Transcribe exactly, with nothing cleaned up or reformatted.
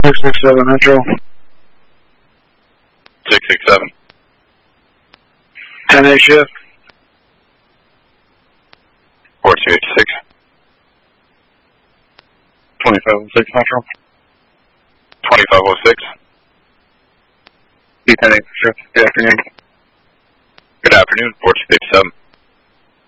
six six seven Metro. six six seven. ten eight shift. four two eight six. twenty-five oh six Metro. twenty-five oh six. B ten eight shift. Good afternoon. Good afternoon, four two eight seven.